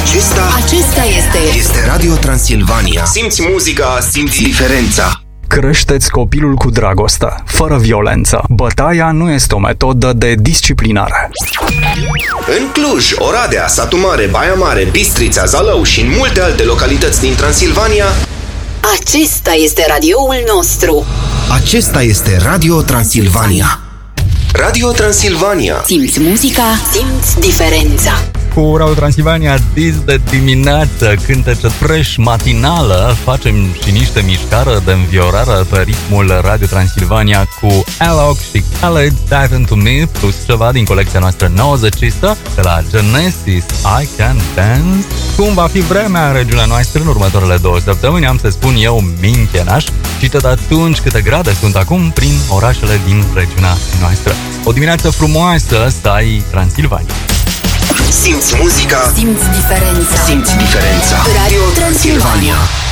Acesta este Radio Transilvania. Simți muzica, simți diferența. Creșteți copilul cu dragoste, fără violență. Bătaia nu este o metodă de disciplinare. În Cluj, Oradea, Satu Mare, Baia Mare, Bistrița, Zalău și în multe alte localități din Transilvania, acesta este radioul nostru. Acesta este Radio Transilvania. Radio Transilvania. Simți muzica, simți diferența. Cu Radio Transilvania, dis de dimineață, cântece fresh matinală, facem și niște mișcare de înviorare pe ritmul Radio Transilvania cu Alok și Khaled, Dive Into Me, plus ceva din colecția noastră 90-istă, de la Genesis, I Can Dance. Cum va fi vremea în regiunea noastră în următoarele 2 săptămâni, am să spun eu Minchenaș, și tot atunci câte grade sunt acum prin orașele din regiunea noastră. O dimineață frumoasă să ai Transilvania. Simți muzica, simți diferența. simți diferența. Radio Transilvania.